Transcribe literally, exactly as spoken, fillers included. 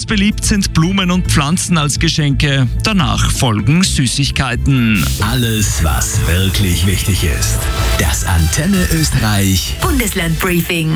beliebt sind Blumen und Pflanzen als Geschenke. Danach folgen Süßigkeiten. Alles, was wirklich wichtig ist. Das Antenne Österreich Bundesland Briefing.